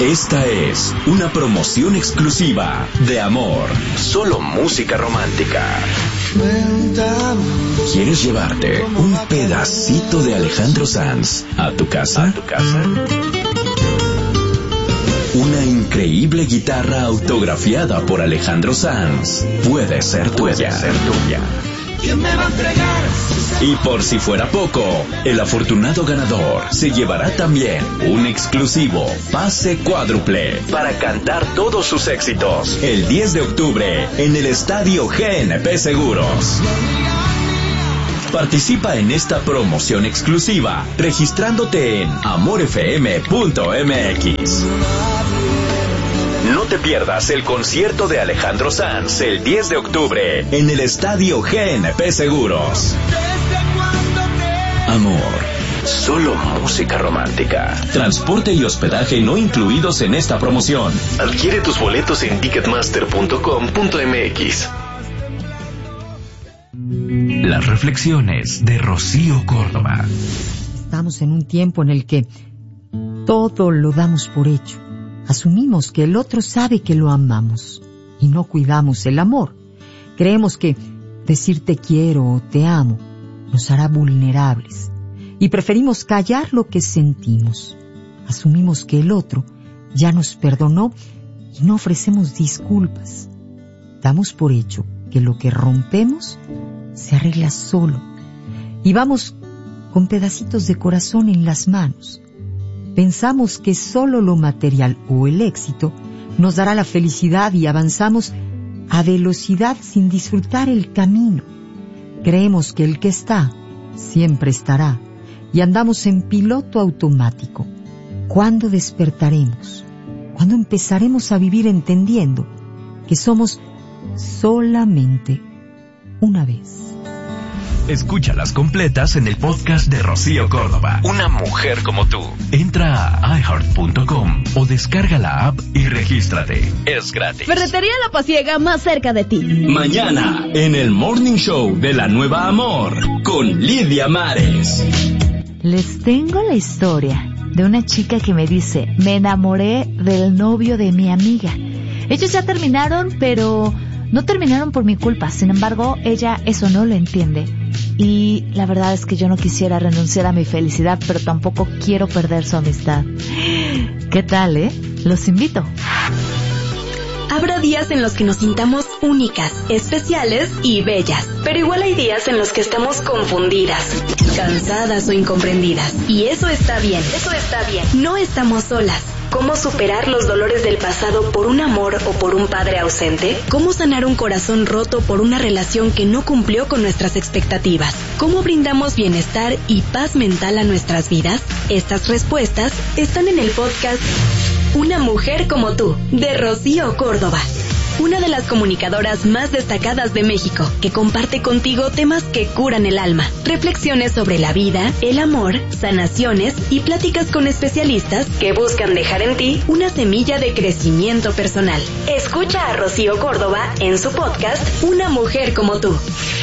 Esta es una promoción exclusiva de Amor. Solo música romántica. ¿Quieres llevarte un pedacito de Alejandro Sanz a tu casa? Una increíble guitarra autografiada por Alejandro Sanz puede ser tuya. ¿Quién me va a entregar? Y por si fuera poco, el afortunado ganador se llevará también un exclusivo pase cuádruple para cantar todos sus éxitos el 10 de octubre en el Estadio GNP Seguros. Participa en esta promoción exclusiva registrándote en amorfm.mx. No te pierdas el concierto de Alejandro Sanz el 10 de octubre en el Estadio GNP Seguros. Amor, solo música romántica. Transporte y hospedaje no incluidos en esta promoción. Adquiere tus boletos en ticketmaster.com.mx. Las reflexiones de Rocío Córdoba. Estamos en un tiempo en el que todo lo damos por hecho. Asumimos que el otro sabe que lo amamos y no cuidamos el amor. Creemos que decir te quiero o te amo nos hará vulnerables y preferimos callar lo que sentimos. Asumimos que el otro ya nos perdonó y no ofrecemos disculpas. Damos por hecho que lo que rompemos se arregla solo y vamos con pedacitos de corazón en las manos. Pensamos que solo lo material o el éxito nos dará la felicidad y avanzamos a velocidad sin disfrutar el camino. Creemos que el que está siempre estará y andamos en piloto automático. ¿Cuándo despertaremos? ¿Cuándo empezaremos a vivir entendiendo que somos solamente una vez? Escúchalas completas en el podcast de Rocío Córdoba. Una mujer como tú. Entra a iHeart.com o descarga la app y regístrate. Es gratis. Ferretería La Pasiega, más cerca de ti. Mañana, en el Morning Show de La Nueva Amor, con Lidia Mares. Les tengo la historia de una chica que me dice: me enamoré del novio de mi amiga. Ellos ya terminaron, pero no terminaron por mi culpa. Sin embargo, ella eso no lo entiende. Y la verdad es que yo no quisiera renunciar a mi felicidad, pero tampoco quiero perder su amistad. ¿Qué tal, Los invito. Habrá días en los que nos sintamos únicas, especiales y bellas. Pero igual hay días en los que estamos confundidas, cansadas o incomprendidas. Y eso está bien. No estamos solas. ¿Cómo superar los dolores del pasado por un amor o por un padre ausente? ¿Cómo sanar un corazón roto por una relación que no cumplió con nuestras expectativas? ¿Cómo brindamos bienestar y paz mental a nuestras vidas? Estas respuestas están en el podcast Una mujer como tú, de Rocío Córdoba. Una de las comunicadoras más destacadas de México, que comparte contigo temas que curan el alma, reflexiones sobre la vida, el amor, sanaciones y pláticas con especialistas que buscan dejar en ti una semilla de crecimiento personal. Escucha a Rocío Córdoba en su podcast Una mujer como tú.